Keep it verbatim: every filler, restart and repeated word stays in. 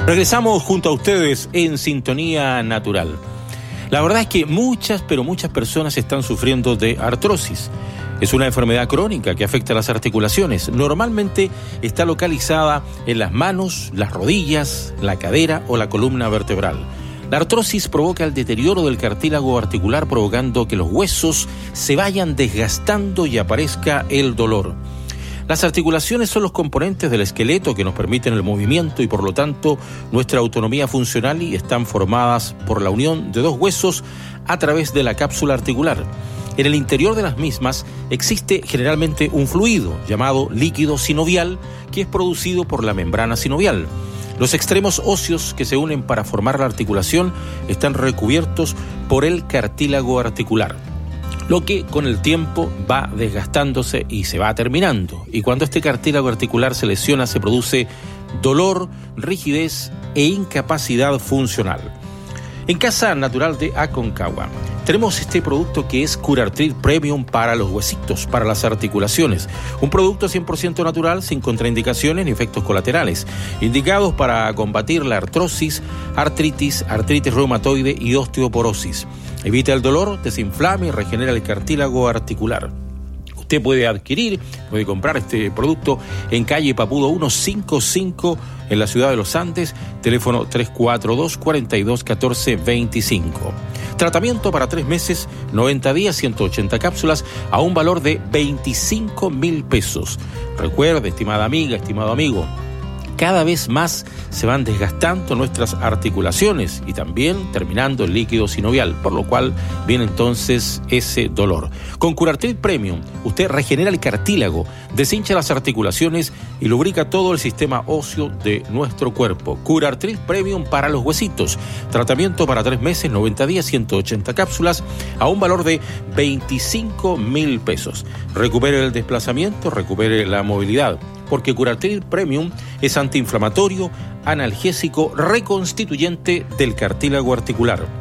Regresamos junto a ustedes en Sintonía Natural. La verdad es que muchas, pero muchas personas están sufriendo de artrosis. Es una enfermedad crónica que afecta a las articulaciones. Normalmente está localizada en las manos, las rodillas, la cadera o la columna vertebral. La artrosis provoca el deterioro del cartílago articular, provocando que los huesos se vayan desgastando y aparezca el dolor. Las articulaciones son los componentes del esqueleto que nos permiten el movimiento y por lo tanto nuestra autonomía funcional, y están formadas por la unión de dos huesos a través de la cápsula articular. En el interior de las mismas existe generalmente un fluido llamado líquido sinovial que es producido por la membrana sinovial. Los extremos óseos que se unen para formar la articulación están recubiertos por el cartílago articular, lo que con el tiempo va desgastándose y se va terminando. Y cuando este cartílago articular se lesiona, se produce dolor, rigidez e incapacidad funcional. En Casa Natural de Aconcagua tenemos este producto que es Curartrit Premium para los huesitos, para las articulaciones. Un producto cien por ciento natural, sin contraindicaciones ni efectos colaterales, indicados para combatir la artrosis, artritis, artritis reumatoide y osteoporosis. Evita el dolor, desinflama y regenera el cartílago articular. Usted puede adquirir, puede comprar este producto en calle Papudo ciento cincuenta y cinco en la ciudad de Los Andes, teléfono tres cuatro dos, cuatro dos uno cuatro, dos cinco. Tratamiento para tres meses, noventa días, ciento ochenta cápsulas a un valor de veinticinco mil pesos. Recuerde, estimada amiga, estimado amigo, cada vez más se van desgastando nuestras articulaciones y también terminando el líquido sinovial, por lo cual viene entonces ese dolor. Con Curartrit Premium, usted regenera el cartílago, deshincha las articulaciones y lubrica todo el sistema óseo de nuestro cuerpo. Curartrit Premium para los huesitos. Tratamiento para tres meses, noventa días, ciento ochenta cápsulas a un valor de veinticinco mil pesos. Recupere el desplazamiento, recupere la movilidad, porque Curartrit Premium es antiinflamatorio, analgésico, reconstituyente del cartílago articular.